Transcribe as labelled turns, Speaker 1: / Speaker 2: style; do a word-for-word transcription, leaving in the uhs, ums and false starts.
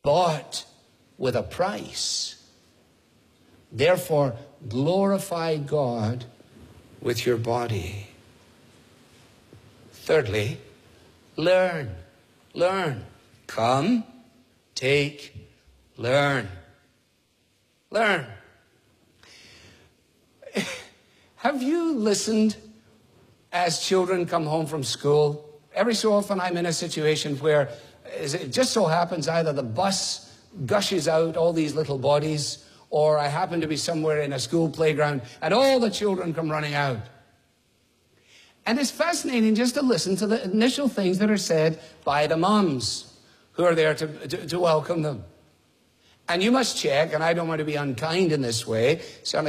Speaker 1: bought with a price. Therefore, glorify God with your body. Thirdly, learn. Learn. Come, take, learn. Learn. Have you listened as children come home from school? Every so often I'm in a situation where it just so happens either the bus gushes out all these little bodies, or I happen to be somewhere in a school playground and all the children come running out. And it's fascinating just to listen to the initial things that are said by the mums who are there to, to, to welcome them. And you must check, and I don't want to be unkind in this way, certainly